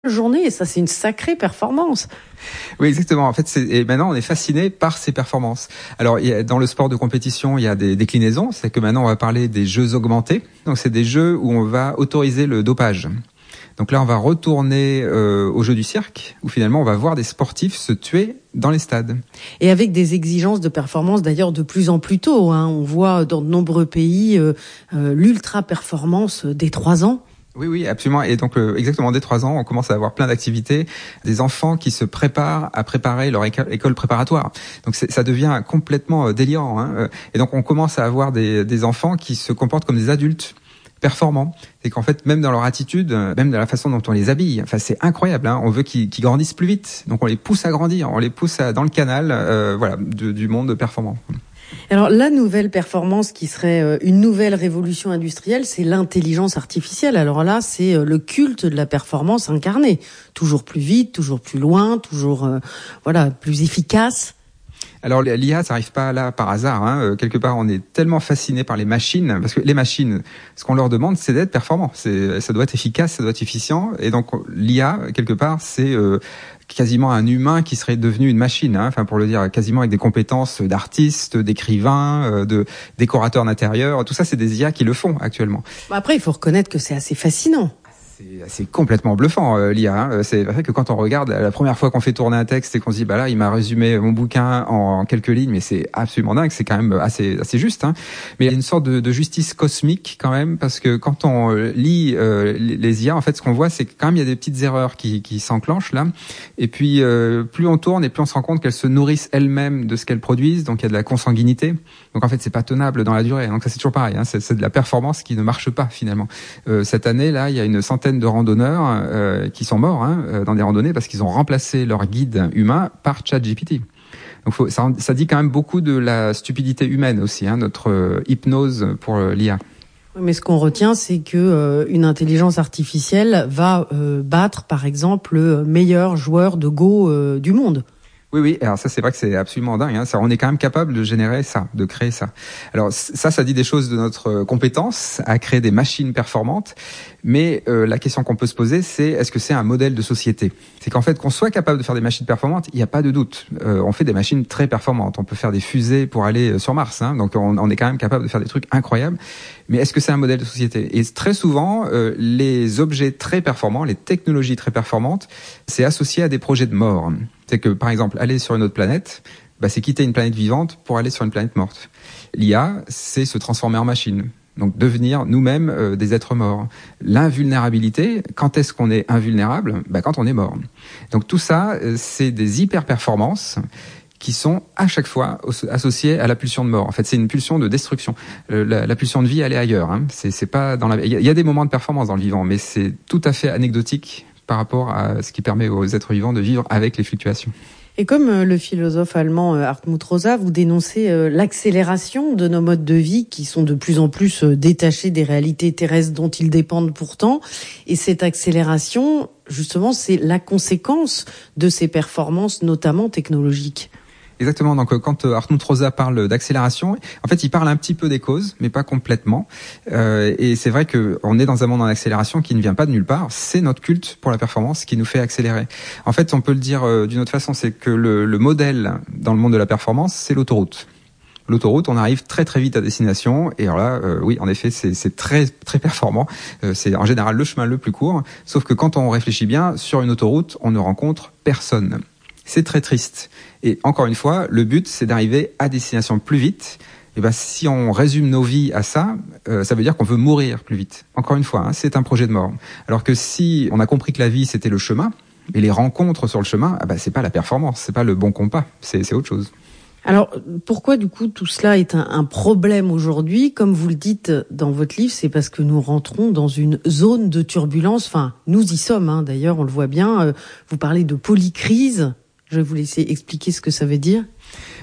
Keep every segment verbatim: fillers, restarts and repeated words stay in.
journée, et ça c'est une sacrée performance. Oui, exactement. En fait, c'est, et maintenant on est fasciné par ces performances. Alors, il y a, dans le sport de compétition, il y a des déclinaisons. C'est que maintenant on va parler des jeux augmentés. Donc, c'est des jeux où on va autoriser le dopage. Donc là, on va retourner euh, au jeu du cirque, où finalement on va voir des sportifs se tuer dans les stades. Et avec des exigences de performance d'ailleurs de plus en plus tôt. Hein. On voit dans de nombreux pays euh, euh, l'ultra-performance dès trois ans. Oui, oui, absolument. Et donc, euh, exactement, dès trois ans, on commence à avoir plein d'activités, des enfants qui se préparent à préparer leur éco- école préparatoire. Donc, c'est, ça devient complètement euh, délirant. Hein. Et donc, on commence à avoir des, des enfants qui se comportent comme des adultes performants. Et qu'en fait, même dans leur attitude, même dans la façon dont on les habille, enfin, c'est incroyable. Hein. On veut qu'ils, qu'ils grandissent plus vite. Donc, on les pousse à grandir, on les pousse à, dans le canal, euh, voilà, de, du monde performant. Alors, la nouvelle performance qui serait une nouvelle révolution industrielle, c'est l'intelligence artificielle. Alors là, c'est le culte de la performance incarnée. Toujours plus vite, toujours plus loin, toujours, euh, voilà, plus efficace. Alors l'I A, ça arrive pas là par hasard. Hein. Quelque part, on est tellement fasciné par les machines, parce que les machines, ce qu'on leur demande, c'est d'être performant. C'est, ça doit être efficace, ça doit être efficient. Et donc l'I A, quelque part, c'est euh, quasiment un humain qui serait devenu une machine. Hein. Enfin, pour le dire, quasiment avec des compétences d'artiste, d'écrivain, de décorateur d'intérieur. Tout ça, c'est des I A qui le font actuellement. Après, il faut reconnaître que c'est assez fascinant. C'est, c'est complètement bluffant, euh, l'I A. Hein. C'est vrai que quand on regarde la première fois qu'on fait tourner un texte et qu'on se dit, bah là, il m'a résumé mon bouquin en quelques lignes, mais c'est absolument dingue. C'est quand même assez, assez juste. Hein. Mais il y a une sorte de, de justice cosmique quand même, parce que quand on lit euh, les I A, en fait, ce qu'on voit, c'est que quand même il y a des petites erreurs qui, qui s'enclenchent là. Et puis, euh, plus on tourne et plus on se rend compte qu'elles se nourrissent elles-mêmes de ce qu'elles produisent. Donc, il y a de la consanguinité. Donc, en fait, c'est pas tenable dans la durée. Donc, ça, c'est toujours pareil. Hein. C'est, c'est de la performance qui ne marche pas finalement. Euh, cette année, là, il y a une centaine de randonneurs euh, qui sont morts hein, dans des randonnées parce qu'ils ont remplacé leur guide humain par ChatGPT. Donc faut, ça, ça dit quand même beaucoup de la stupidité humaine aussi, hein, notre euh, hypnose pour euh, l'I A. Mais ce qu'on retient, c'est que euh, une intelligence artificielle va euh, battre, par exemple, le meilleur joueur de Go euh, du monde. Oui, oui. Alors ça, c'est vrai que c'est absolument dingue. Hein. Ça, on est quand même capable de générer ça, de créer ça. Alors ça, ça dit des choses de notre compétence à créer des machines performantes. Mais euh, la question qu'on peut se poser, c'est est-ce que c'est un modèle de société ? C'est qu'en fait, qu'on soit capable de faire des machines performantes, il n'y a pas de doute. Euh, on fait des machines très performantes. On peut faire des fusées pour aller sur Mars. Hein. Donc on, on est quand même capable de faire des trucs incroyables. Mais est-ce que c'est un modèle de société ? Et très souvent, euh, les objets très performants, les technologies très performantes, c'est associé à des projets de mort. C'est que, par exemple, aller sur une autre planète, bah, c'est quitter une planète vivante pour aller sur une planète morte. L'I A, c'est se transformer en machine. Donc, devenir nous-mêmes euh, des êtres morts. L'invulnérabilité, quand est-ce qu'on est invulnérable ? Bah, quand on est mort. Donc, tout ça, c'est des hyper-performances qui sont à chaque fois associées à la pulsion de mort. En fait, c'est une pulsion de destruction. La, la pulsion de vie, elle est ailleurs. Hein. C'est, c'est pas dans la. Il y a des moments de performance dans le vivant, mais c'est tout à fait anecdotique par rapport à ce qui permet aux êtres vivants de vivre avec les fluctuations. Et comme le philosophe allemand Hartmut Rosa, vous dénoncez l'accélération de nos modes de vie qui sont de plus en plus détachés des réalités terrestres dont ils dépendent pourtant. Et cette accélération, justement, c'est la conséquence de ces performances, notamment technologiques. Exactement. Donc, quand Hartmut Rosa parle d'accélération, en fait, il parle un petit peu des causes, mais pas complètement. Euh, et c'est vrai que on est dans un monde en accélération qui ne vient pas de nulle part. C'est notre culte pour la performance qui nous fait accélérer. En fait, on peut le dire euh, d'une autre façon, c'est que le, le modèle dans le monde de la performance, c'est l'autoroute. L'autoroute, on arrive très très vite à destination. Et alors là, euh, oui, en effet, c'est, c'est très très performant. Euh, c'est en général le chemin le plus court. Sauf que quand on réfléchit bien, sur une autoroute, on ne rencontre personne. C'est très triste. Et encore une fois, le but, c'est d'arriver à destination plus vite. Et ben, si on résume nos vies à ça, euh, ça veut dire qu'on veut mourir plus vite. Encore une fois, hein, c'est un projet de mort. Alors que si on a compris que la vie, c'était le chemin, et les rencontres sur le chemin, ah ben, c'est pas la performance, c'est pas le bon compas, c'est, c'est autre chose. Alors, pourquoi du coup tout cela est un, un problème aujourd'hui ? Comme vous le dites dans votre livre, c'est parce que nous rentrons dans une zone de turbulence. Enfin, nous y sommes, hein, d'ailleurs, on le voit bien. Vous parlez de polycrise. Je vais vous laisser expliquer ce que ça veut dire.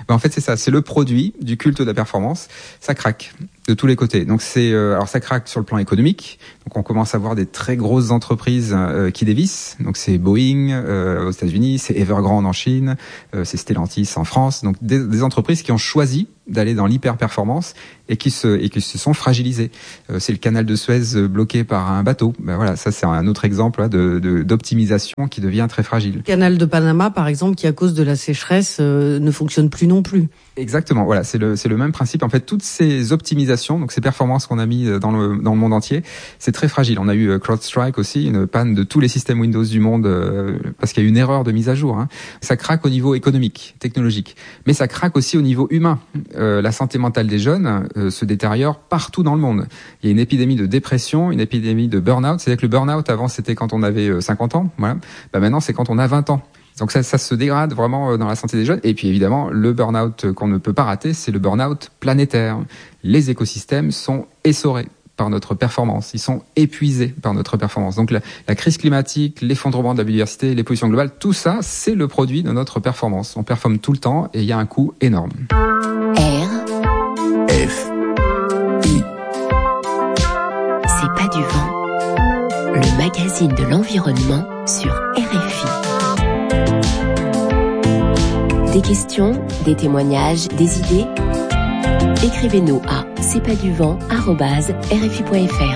Ben, en fait, c'est ça, c'est le produit du culte de la performance. Ça craque de tous les côtés. Donc c'est euh, alors ça craque sur le plan économique. Donc on commence à voir des très grosses entreprises euh, qui dévissent. Donc c'est Boeing euh, aux États-Unis, c'est Evergrande en Chine, euh, c'est Stellantis en France. Donc des, des entreprises qui ont choisi d'aller dans l'hyper-performance et qui se et qui se sont fragilisées. Euh, c'est le canal de Suez bloqué par un bateau. Ben voilà, ça c'est un autre exemple là, de, de d'optimisation qui devient très fragile. Le canal de Panama, par exemple, qui à cause de la sécheresse euh, ne fonctionne plus non plus. Exactement. Voilà, c'est le c'est le même principe. En fait, toutes ces optimisations, donc ces performances qu'on a mis dans le dans le monde entier, c'est très fragile. On a eu CrowdStrike aussi, une panne de tous les systèmes Windows du monde euh, parce qu'il y a eu une erreur de mise à jour. Hein. Ça craque au niveau économique, technologique, mais ça craque aussi au niveau humain. Euh, la santé mentale des jeunes euh, se détériore partout dans le monde. Il y a une épidémie de dépression, une épidémie de burn-out. C'est-à-dire que le burn-out avant c'était quand on avait cinquante ans, voilà. Bah maintenant c'est quand on a vingt ans. Donc ça, ça se dégrade vraiment dans la santé des jeunes. Et puis évidemment, le burn-out qu'on ne peut pas rater, c'est le burn-out planétaire. Les écosystèmes sont essorés par notre performance. Ils sont épuisés par notre performance. Donc la, la crise climatique, l'effondrement de la biodiversité, les pollutions globales, tout ça, c'est le produit de notre performance. On performe tout le temps et il y a un coût énorme. R. F. I. C'est pas du vent. Le magazine de l'environnement sur R F I. Des questions, des témoignages, des idées? Écrivez-nous à c'est pas du vent arobase r f i point f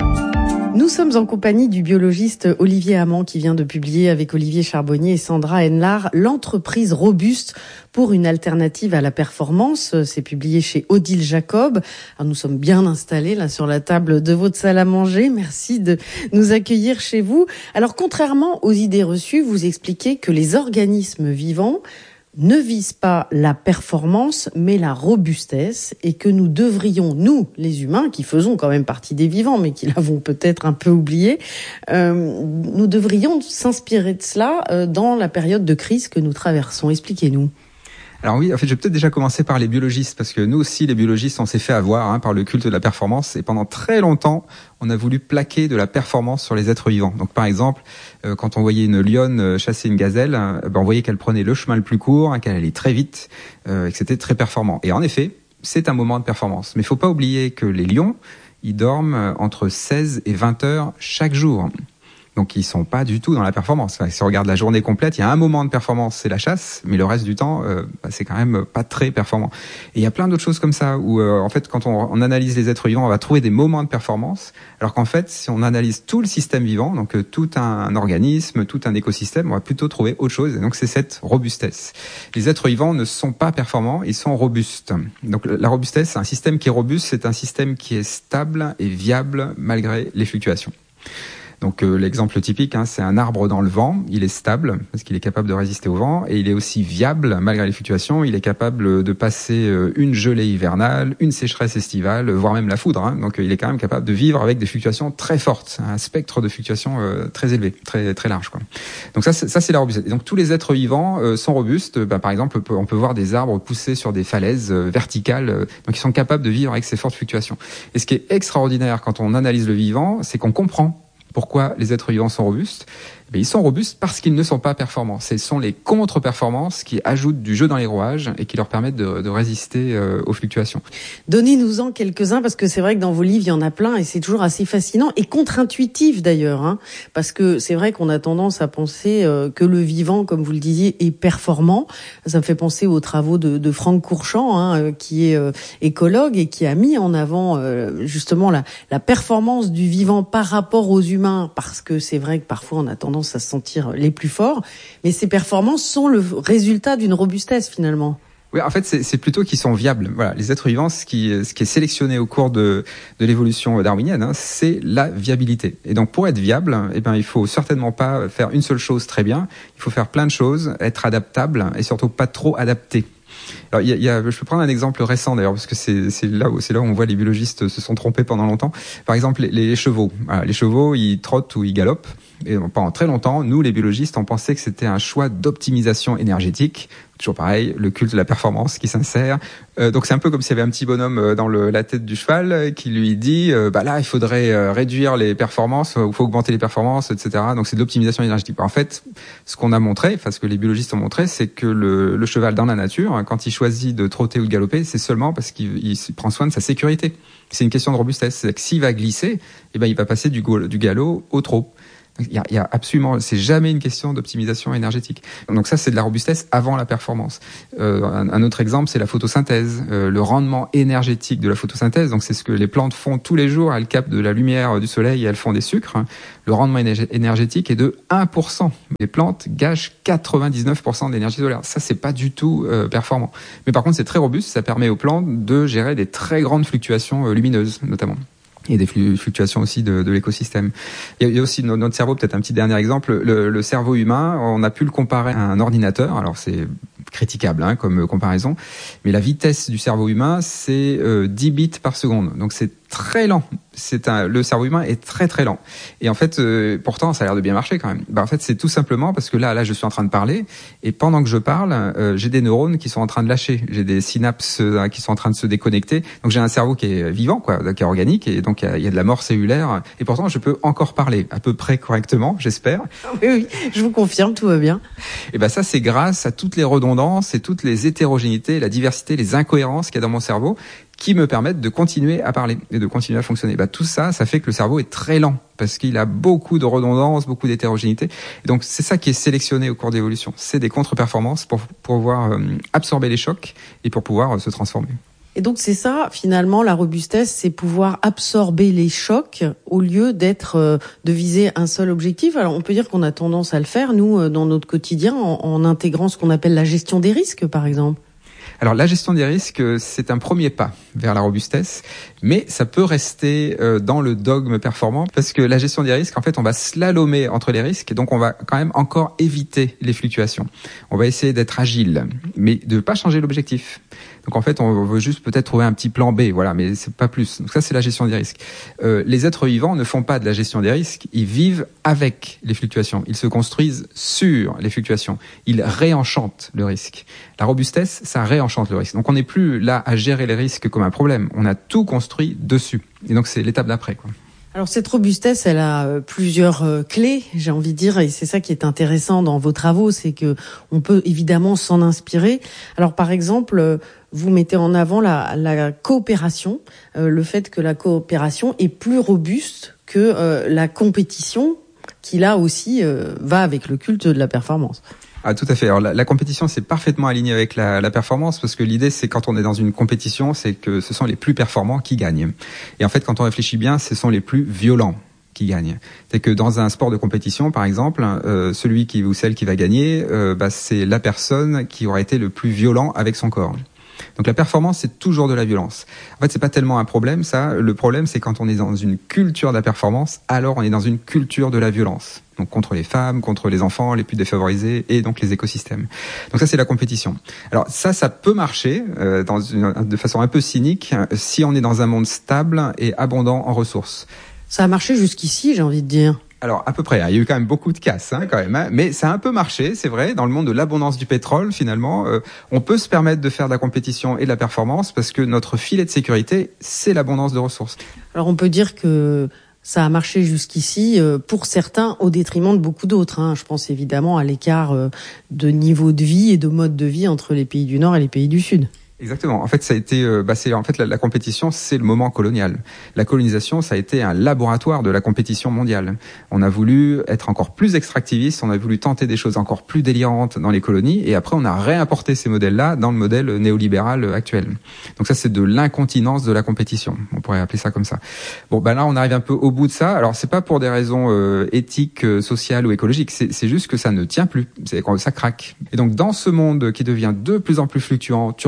r. Nous sommes en compagnie du biologiste Olivier Amand qui vient de publier avec Olivier Charbonnier et Sandra Henlar l'entreprise robuste pour une alternative à la performance. C'est publié chez Odile Jacob. Alors nous sommes bien installés là sur la table de votre salle à manger. Merci de nous accueillir chez vous. Alors contrairement aux idées reçues, vous expliquez que les organismes vivants ne vise pas la performance, mais la robustesse, et que nous devrions, nous, les humains, qui faisons quand même partie des vivants, mais qui l'avons peut-être un peu oublié, euh, nous devrions s'inspirer de cela euh, dans la période de crise que nous traversons. Expliquez-nous. Alors oui, en fait, je vais peut-être déjà commencer par les biologistes, parce que nous aussi, les biologistes, on s'est fait avoir hein, par le culte de la performance, et pendant très longtemps, on a voulu plaquer de la performance sur les êtres vivants. Donc par exemple, euh, quand on voyait une lionne chasser une gazelle, euh, ben, on voyait qu'elle prenait le chemin le plus court, hein, qu'elle allait très vite, euh, et que c'était très performant. Et en effet, c'est un moment de performance. Mais il faut pas oublier que les lions, ils dorment entre seize et vingt heures chaque jour. Donc ils sont pas du tout dans la performance. Enfin, si on regarde la journée complète, il y a un moment de performance, c'est la chasse, mais le reste du temps, euh, bah, c'est quand même pas très performant. Et il y a plein d'autres choses comme ça où, euh, en fait, quand on, on analyse les êtres vivants, on va trouver des moments de performance, alors qu'en fait, si on analyse tout le système vivant, donc euh, tout un, un organisme, tout un écosystème, on va plutôt trouver autre chose. Et donc c'est cette robustesse. Les êtres vivants ne sont pas performants, ils sont robustes. Donc la robustesse, un système qui est robuste, c'est un système qui est stable et viable malgré les fluctuations. Donc euh, l'exemple typique, hein, c'est un arbre dans le vent. Il est stable parce qu'il est capable de résister au vent et il est aussi viable malgré les fluctuations. Il est capable de passer euh, une gelée hivernale, une sécheresse estivale, voire même la foudre. Hein. Donc euh, il est quand même capable de vivre avec des fluctuations très fortes, un spectre de fluctuations euh, très élevé, très très large, quoi. Donc ça, c'est, ça c'est la robustesse. Et donc tous les êtres vivants euh, sont robustes. Bah, par exemple, on peut, on peut voir des arbres pousser sur des falaises euh, verticales. Euh, donc ils sont capables de vivre avec ces fortes fluctuations. Et ce qui est extraordinaire quand on analyse le vivant, c'est qu'on comprend pourquoi les êtres vivants sont robustes. Mais ils sont robustes parce qu'ils ne sont pas performants. Ce sont les contre-performances qui ajoutent du jeu dans les rouages et qui leur permettent de, de résister euh, aux fluctuations. Donnez-nous-en quelques-uns, parce que c'est vrai que dans vos livres, il y en a plein et c'est toujours assez fascinant et contre-intuitif d'ailleurs. Hein, parce que c'est vrai qu'on a tendance à penser euh, que le vivant, comme vous le disiez, est performant. Ça me fait penser aux travaux de, de Franck Courchamp, hein, qui est euh, écologue et qui a mis en avant euh, justement la, la performance du vivant par rapport aux humains, parce que c'est vrai que parfois on a tendance à se sentir les plus forts, mais ces performances sont le résultat d'une robustesse finalement. Oui, en fait, c'est, c'est plutôt qu'ils sont viables. Voilà, les êtres vivants, ce qui, ce qui est sélectionné au cours de, de l'évolution darwinienne, hein, c'est la viabilité. Et donc, pour être viable, eh ben, il faut certainement pas faire une seule chose très bien. Il faut faire plein de choses, être adaptable et surtout pas trop adapté. Alors, il y a, il y a, je peux prendre un exemple récent d'ailleurs, parce que c'est, c'est là où c'est là où on voit les biologistes se sont trompés pendant longtemps. Par exemple, les, les chevaux. Voilà, les chevaux, ils trottent ou ils galopent. Et pendant très longtemps, nous, les biologistes, on pensait que c'était un choix d'optimisation énergétique. Toujours pareil, le culte de la performance qui s'insère. Euh, donc c'est un peu comme s'il y avait un petit bonhomme dans le, la tête du cheval qui lui dit euh, bah là il faudrait euh, réduire les performances, ou il faut augmenter les performances, et cetera. Donc c'est de l'optimisation énergétique. En fait, ce qu'on a montré, enfin ce que les biologistes ont montré, c'est que le, le cheval dans la nature, quand il choisit de trotter ou de galoper, c'est seulement parce qu'il il prend soin de sa sécurité. C'est une question de robustesse. C'est que s'il va glisser, eh ben il va passer du, du galop au trot. Il y a, il y a absolument, c'est jamais une question d'optimisation énergétique. Donc ça, c'est de la robustesse avant la performance. Euh, un, un autre exemple, c'est la photosynthèse. Euh, le rendement énergétique de la photosynthèse, donc c'est ce que les plantes font tous les jours. Elles captent de la lumière du soleil et elles font des sucres. Le rendement énergétique est de un pour cent. Les plantes gâchent quatre-vingt-dix-neuf pour cent de l'énergie solaire. Ça, c'est pas du tout euh, performant. Mais par contre, c'est très robuste. Ça permet aux plantes de gérer des très grandes fluctuations euh, lumineuses, notamment. Et des fluctuations aussi de, de l'écosystème. Il y a aussi notre cerveau, peut-être un petit dernier exemple, le, le cerveau humain, on a pu le comparer à un ordinateur, alors c'est critiquable hein, comme comparaison, mais la vitesse du cerveau humain, c'est euh, dix bits par seconde, donc c'est très lent. C'est un, le cerveau humain est très très lent. Et en fait, euh, pourtant, ça a l'air de bien marcher quand même. Ben, en fait, c'est tout simplement parce que là, là, je suis en train de parler, et pendant que je parle, euh, j'ai des neurones qui sont en train de lâcher, j'ai des synapses euh, qui sont en train de se déconnecter. Donc j'ai un cerveau qui est vivant, quoi, qui est organique, et donc il y a, il y a de la mort cellulaire. Et pourtant, je peux encore parler à peu près correctement, j'espère. Oui, oui, je vous confirme, tout va bien. Et ben ça, c'est grâce à toutes les redondances et toutes les hétérogénéités, la diversité, les incohérences qu'il y a dans mon cerveau, qui me permettent de continuer à parler et de continuer à fonctionner. Bah, tout ça, ça fait que le cerveau est très lent parce qu'il a beaucoup de redondance, beaucoup d'hétérogénéité. Et donc, c'est ça qui est sélectionné au cours d'évolution. C'est des contre-performances pour, pour pouvoir euh, absorber les chocs et pour pouvoir euh, se transformer. Et donc, c'est ça, finalement, la robustesse, c'est pouvoir absorber les chocs au lieu d'être, euh, de viser un seul objectif. Alors, on peut dire qu'on a tendance à le faire, nous, euh, dans notre quotidien, en, en intégrant ce qu'on appelle la gestion des risques, par exemple. Alors la gestion des risques, c'est un premier pas vers la robustesse, mais ça peut rester euh, dans le dogme performant parce que la gestion des risques, en fait, on va slalomer entre les risques et donc on va quand même encore éviter les fluctuations. On va essayer d'être agile, mais de ne pas changer l'objectif. Donc en fait, on veut juste peut-être trouver un petit plan B, voilà, mais c'est pas plus. Donc ça, c'est la gestion des risques. Euh, les êtres vivants ne font pas de la gestion des risques, ils vivent avec les fluctuations. Ils se construisent sur les fluctuations. Ils réenchantent le risque. La robustesse, ça réenchante le risque. Donc on n'est plus là à gérer les risques comme un problème. On a tout construit dessus. Et donc c'est l'étape d'après, quoi. Alors cette robustesse, elle a euh, plusieurs euh, clés, j'ai envie de dire, et c'est ça qui est intéressant dans vos travaux, c'est que on peut évidemment s'en inspirer. Alors par exemple, euh, vous mettez en avant la, la coopération, euh, le fait que la coopération est plus robuste que euh, la compétition, qui là aussi euh, va avec le culte de la performance. Ah, tout à fait. Alors, la, la compétition, c'est parfaitement aligné avec la, la performance parce que l'idée, c'est quand on est dans une compétition, c'est que ce sont les plus performants qui gagnent. Et en fait, quand on réfléchit bien, ce sont les plus violents qui gagnent. C'est que dans un sport de compétition, par exemple, euh, celui qui ou celle qui va gagner, euh, bah, c'est la personne qui aura été le plus violent avec son corps. Donc la performance, c'est toujours de la violence. En fait, c'est pas tellement un problème, ça. Le problème, c'est quand on est dans une culture de la performance, alors on est dans une culture de la violence. Donc contre les femmes, contre les enfants, les plus défavorisés, et donc les écosystèmes. Donc ça, c'est la compétition. Alors ça, ça peut marcher euh, dans une, de façon un peu cynique si on est dans un monde stable et abondant en ressources. Ça a marché jusqu'ici, j'ai envie de dire. Alors, à peu près. Il y a eu quand même beaucoup de casses, hein, quand même. Hein, mais ça a un peu marché, c'est vrai. Dans le monde de l'abondance du pétrole, finalement, euh, on peut se permettre de faire de la compétition et de la performance parce que notre filet de sécurité, c'est l'abondance de ressources. Alors, on peut dire que ça a marché jusqu'ici euh, pour certains au détriment de beaucoup d'autres. Hein. Je pense évidemment à l'écart euh, de niveau de vie et de mode de vie entre les pays du Nord et les pays du Sud. Exactement. En fait, ça a été, euh, bah, c'est en fait la, la compétition, c'est le moment colonial. La colonisation, ça a été un laboratoire de la compétition mondiale. On a voulu être encore plus extractiviste, on a voulu tenter des choses encore plus délirantes dans les colonies, et après on a réimporté ces modèles-là dans le modèle néolibéral actuel. Donc ça, c'est de l'incontinence de la compétition. On pourrait appeler ça comme ça. Bon, bah là, on arrive un peu au bout de ça. Alors, c'est pas pour des raisons euh, éthiques, euh, sociales ou écologiques. C'est, c'est juste que ça ne tient plus. C'est quand ça craque. Et donc, dans ce monde qui devient de plus en plus fluctuant, turbulent,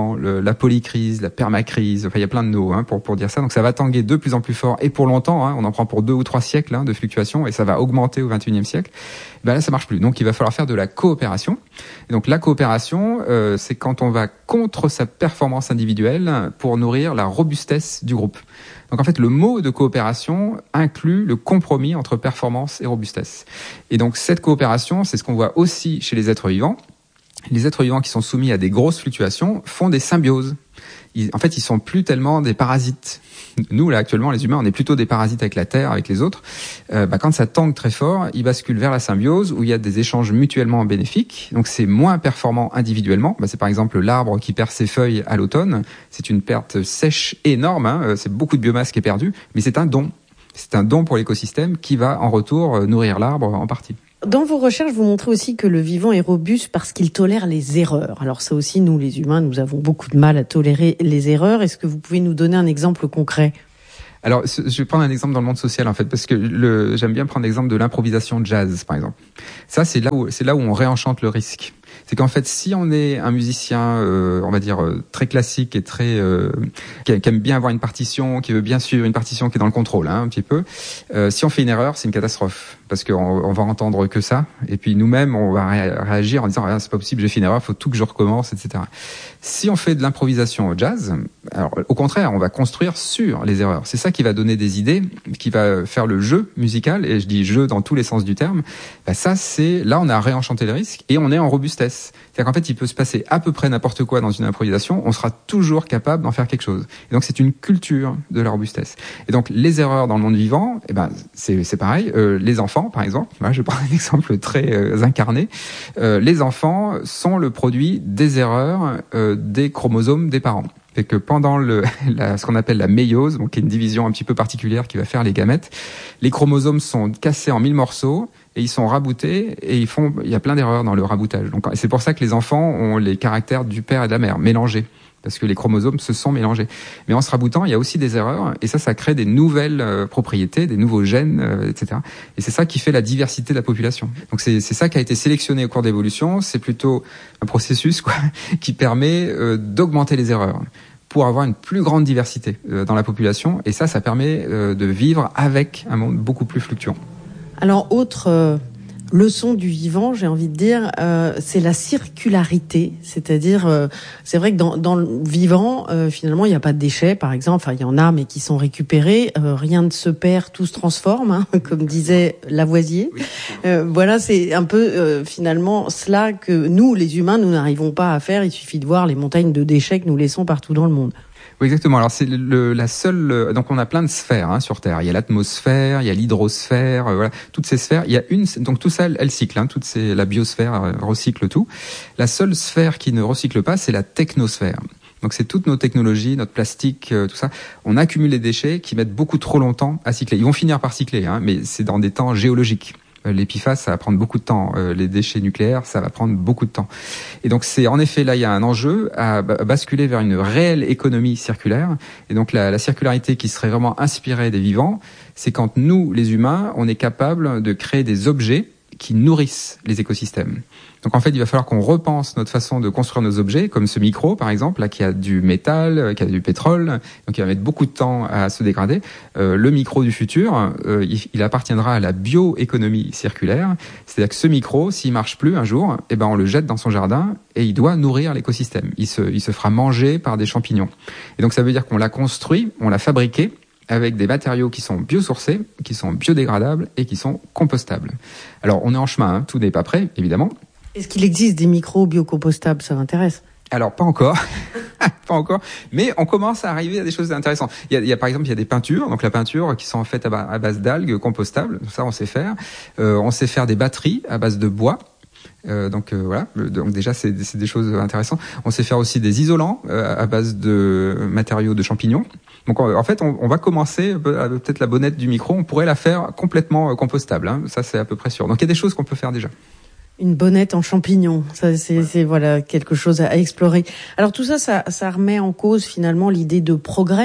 vivant, le, la polycrise, la permacrise, enfin il y a plein de mots hein, pour pour dire ça. Donc ça va tanguer de plus en plus fort et pour longtemps. Hein, on en prend pour deux ou trois siècles hein, de fluctuations et ça va augmenter au vingt et unième siècle. Ben là ça marche plus. Donc il va falloir faire de la coopération. Et donc la coopération, euh, c'est quand on va contre sa performance individuelle pour nourrir la robustesse du groupe. Donc en fait, le mot de coopération inclut le compromis entre performance et robustesse. Et donc cette coopération, c'est ce qu'on voit aussi chez les êtres vivants. Les êtres vivants qui sont soumis à des grosses fluctuations font des symbioses. Ils, en fait, ils sont plus tellement des parasites. Nous, là, actuellement, les humains, on est plutôt des parasites avec la Terre, avec les autres. Euh, bah, quand ça tangue très fort, ils basculent vers la symbiose où il y a des échanges mutuellement bénéfiques. Donc, c'est moins performant individuellement. Bah, c'est par exemple l'arbre qui perd ses feuilles à l'automne. C'est une perte sèche énorme. Hein. C'est beaucoup de biomasse qui est perdue, mais c'est un don. C'est un don pour l'écosystème qui va, en retour, nourrir l'arbre en partie. Dans vos recherches, vous montrez aussi que le vivant est robuste parce qu'il tolère les erreurs. Alors ça aussi, nous les humains, nous avons beaucoup de mal à tolérer les erreurs. Est-ce que vous pouvez nous donner un exemple concret ? Alors, je vais prendre un exemple dans le monde social, en fait, parce que le, j'aime bien prendre l'exemple de l'improvisation jazz, par exemple. Ça, c'est là où, c'est là où on réenchante le risque. C'est qu'en fait, si on est un musicien, euh, on va dire, euh, très classique et très, euh, qui, qui aime bien avoir une partition, qui veut bien suivre une partition qui est dans le contrôle, hein, un petit peu, euh, si on fait une erreur, c'est une catastrophe. Parce qu'on on va entendre que ça. Et puis nous-mêmes, on va ré- réagir en disant, ah, c'est pas possible, j'ai fait une erreur, faut tout que je recommence, et cetera. Si on fait de l'improvisation au jazz, alors, au contraire, on va construire sur les erreurs. C'est ça qui va donner des idées, qui va faire le jeu musical, et je dis jeu dans tous les sens du terme. Bah, ça, c'est, là, on a réenchanté le risque, et on est en robustesse. C'est-à-dire qu'en fait, il peut se passer à peu près n'importe quoi dans une improvisation, on sera toujours capable d'en faire quelque chose. Et donc, c'est une culture de la robustesse. Et donc, les erreurs dans le monde vivant, eh ben, c'est, c'est pareil. Euh, les enfants, par exemple, voilà, je vais prendre un exemple très euh, incarné. Euh, les enfants sont le produit des erreurs euh, des chromosomes des parents. C'est que pendant le, la, ce qu'on appelle la méiose, donc qui est une division un petit peu particulière qui va faire les gamètes, les chromosomes sont cassés en mille morceaux et ils sont raboutés et ils font, il y a plein d'erreurs dans le raboutage. Donc c'est pour ça que les enfants ont les caractères du père et de la mère mélangés, parce que les chromosomes se sont mélangés. Mais en se raboutant, il y a aussi des erreurs et ça, ça crée des nouvelles euh, propriétés, des nouveaux gènes, euh, et cetera. Et c'est ça qui fait la diversité de la population. Donc c'est, c'est ça qui a été sélectionné au cours de l'évolution. C'est plutôt un processus quoi, qui permet euh, d'augmenter les erreurs pour avoir une plus grande diversité euh, dans la population. Et ça, ça permet euh, de vivre avec un monde beaucoup plus fluctuant. Alors, autre euh, leçon du vivant, j'ai envie de dire, euh, c'est la circularité. C'est-à-dire, euh, c'est vrai que dans, dans le vivant, euh, finalement, il n'y a pas de déchets, par exemple. Enfin, il y en a, mais qui sont récupérés. Euh, rien ne se perd, tout se transforme, hein, comme disait Lavoisier. Oui. Euh, voilà, c'est un peu, euh, finalement, cela que nous, les humains, nous n'arrivons pas à faire. Il suffit de voir les montagnes de déchets que nous laissons partout dans le monde. Oui, exactement. Alors c'est le, la seule. Donc on a plein de sphères hein, sur Terre. Il y a l'atmosphère, il y a l'hydrosphère, euh, voilà, toutes ces sphères. Il y a une. Donc tout ça, elle, elle cycle. Hein, toutes ces, la biosphère euh, recycle tout. La seule sphère qui ne recycle pas, c'est la technosphère. Donc c'est toutes nos technologies, notre plastique, euh, tout ça. On accumule des déchets qui mettent beaucoup trop longtemps à cycler. Ils vont finir par cycler, hein, mais c'est dans des temps géologiques. L'épiphase, ça va prendre beaucoup de temps. Euh, les déchets nucléaires, ça va prendre beaucoup de temps. Et donc, c'est en effet, là, il y a un enjeu à basculer vers une réelle économie circulaire. Et donc, la, la circularité qui serait vraiment inspirée des vivants, c'est quand nous, les humains, on est capable de créer des objets qui nourrissent les écosystèmes. Donc en fait, il va falloir qu'on repense notre façon de construire nos objets, comme ce micro par exemple, là qui a du métal, qui a du pétrole, donc il va mettre beaucoup de temps à se dégrader. Euh, le micro du futur, euh, il, il appartiendra à la bioéconomie circulaire, c'est-à-dire que ce micro, s'il marche plus un jour, eh ben on le jette dans son jardin et il doit nourrir l'écosystème. Il se, il se fera manger par des champignons. Et donc ça veut dire qu'on l'a construit, on l'a fabriqué, avec des matériaux qui sont biosourcés, qui sont biodégradables et qui sont compostables. Alors, on est en chemin, hein, tout n'est pas prêt, évidemment. Est-ce qu'il existe des micros biocompostables ? Ça m'intéresse. Alors, pas encore. Pas encore. Mais on commence à arriver à des choses intéressantes. Il y a, il y a par exemple, il y a des peintures. Donc, la peinture qui sont faites à, à base d'algues compostables. Ça, on sait faire. Euh, on sait faire des batteries à base de bois. Euh, donc euh, voilà, donc déjà c'est, c'est des choses intéressantes. On sait faire aussi des isolants euh, à base de matériaux de champignons. Donc en fait, on, on va commencer peut-être la bonnette du micro, on pourrait la faire complètement compostable. Hein. Ça c'est à peu près sûr. Donc il y a des choses qu'on peut faire déjà. Une bonnette en champignons, ça c'est, ouais. c'est voilà quelque chose à explorer. Alors tout ça, ça, ça remet en cause finalement l'idée de progrès.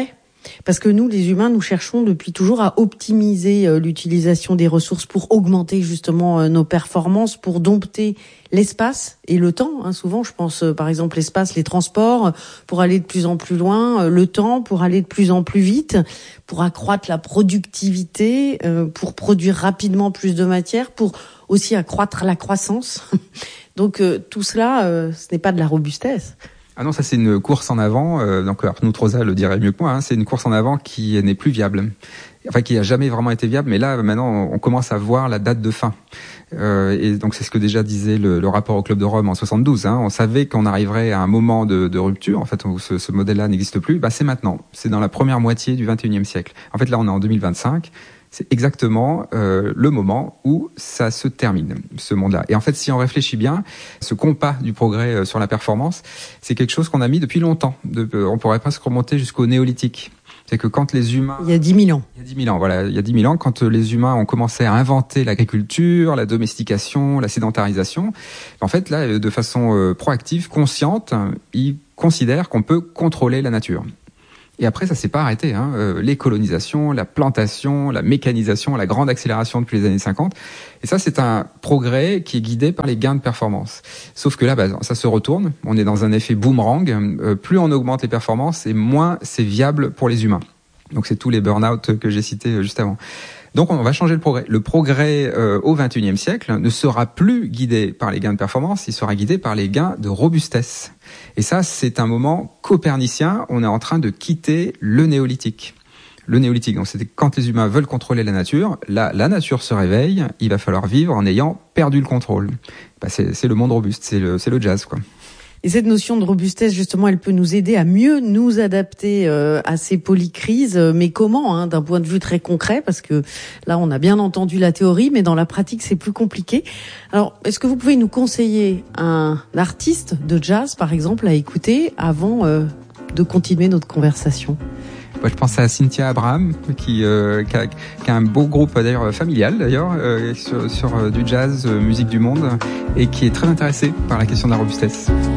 Parce que nous, les humains, nous cherchons depuis toujours à optimiser euh, l'utilisation des ressources pour augmenter justement euh, nos performances, pour dompter l'espace et le temps. Hein, souvent, je pense euh, par exemple l'espace, les transports, euh, pour aller de plus en plus loin, euh, le temps pour aller de plus en plus vite, pour accroître la productivité, euh, pour produire rapidement plus de matière, pour aussi accroître la croissance. Donc euh, tout cela, euh, ce n'est pas de la robustesse. Ah non, ça c'est une course en avant, euh, donc Hartmut Rosa le dirait mieux que moi, hein, c'est une course en avant qui n'est plus viable. Enfin, qui a jamais vraiment été viable, mais là, maintenant, on commence à voir la date de fin. Euh, et donc, c'est ce que déjà disait le, le rapport au Club de Rome en soixante-douze. Hein. On savait qu'on arriverait à un moment de, de rupture, en fait, où ce, ce modèle-là n'existe plus. Bah, c'est maintenant. C'est dans la première moitié du vingt et unième siècle. En fait, là, on est en deux mille vingt-cinq. C'est exactement euh, le moment où ça se termine, ce monde-là. Et en fait, si on réfléchit bien, ce compas du progrès euh, sur la performance, c'est quelque chose qu'on a mis depuis longtemps. De, euh, on pourrait presque remonter jusqu'au néolithique. C'est que quand les humains... Il y a dix mille ans. Il y a dix mille ans, voilà. Il y a dix mille ans, quand les humains ont commencé à inventer l'agriculture, la domestication, la sédentarisation, en fait, là, de façon euh, proactive, consciente, ils considèrent qu'on peut contrôler la nature. Et après, ça s'est pas arrêté. Hein. Euh, les colonisations, la plantation, la mécanisation, la grande accélération depuis les années cinquante. Et ça, c'est un progrès qui est guidé par les gains de performance. Sauf que là, bah, ça se retourne. On est dans un effet boomerang. Euh, plus on augmente les performances, et moins c'est viable pour les humains. Donc, c'est tous les burn-out que j'ai cités juste avant. Donc, on va changer le progrès. Le progrès euh, au vingt et unième siècle ne sera plus guidé par les gains de performance, il sera guidé par les gains de robustesse. Et ça, c'est un moment copernicien. On est en train de quitter le néolithique. Le néolithique, donc c'était quand les humains veulent contrôler la nature. Là, la nature se réveille. Il va falloir vivre en ayant perdu le contrôle. Bah, c'est, c'est le monde robuste, c'est le, c'est le jazz, quoi. Et cette notion de robustesse, justement, elle peut nous aider à mieux nous adapter euh, à ces polycrises. Mais comment, hein, d'un point de vue très concret? Parce que là, on a bien entendu la théorie, mais dans la pratique, c'est plus compliqué. Alors, est-ce que vous pouvez nous conseiller un artiste de jazz, par exemple, à écouter avant euh, de continuer notre conversation? Moi, je pense à Cynthia Abraham, qui, euh, qui, a, qui a un beau groupe d'ailleurs familial d'ailleurs euh, sur, sur euh, du jazz, euh, musique du monde, et qui est très intéressée par la question de la robustesse.